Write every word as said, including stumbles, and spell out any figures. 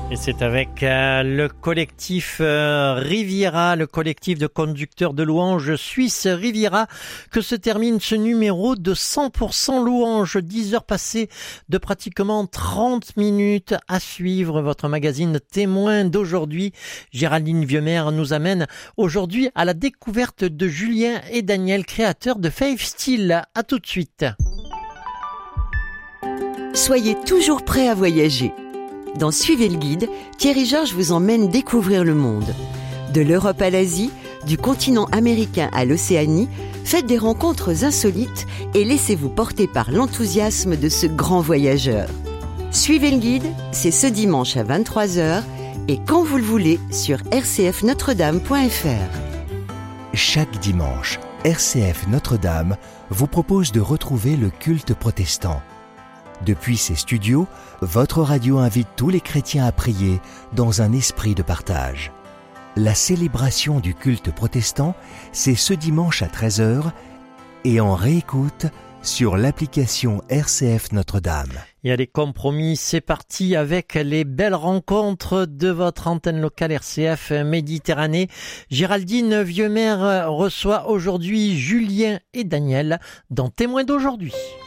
Et c'est avec euh, le collectif euh, Riviera, le collectif de conducteurs de louanges suisse Riviera, que se termine ce numéro de cent pour cent louanges. dix heures passées de pratiquement trente minutes à suivre. Votre magazine témoin d'aujourd'hui, Géraldine Vieuxmer, nous amène aujourd'hui à la découverte de Julien et Daniel, créateurs de Faith Still. À tout de suite. Soyez toujours prêts à voyager. Dans Suivez le guide, Thierry Georges vous emmène découvrir le monde. De l'Europe à l'Asie, du continent américain à l'Océanie, faites des rencontres insolites et laissez-vous porter par l'enthousiasme de ce grand voyageur. Suivez le guide, c'est ce dimanche à vingt-trois heures et quand vous le voulez sur r c f notre dame point f r. Chaque dimanche, R C F Notre-Dame vous propose de retrouver le culte protestant. Depuis ses studios, votre radio invite tous les chrétiens à prier dans un esprit de partage. La célébration du culte protestant, c'est ce dimanche à treize heures et en réécoute sur l'application R C F Notre-Dame. Il y a des compromis, c'est parti avec les belles rencontres de votre antenne locale R C F Méditerranée. Géraldine Vieuxmer reçoit aujourd'hui Julien et Daniel dans Témoins d'aujourd'hui.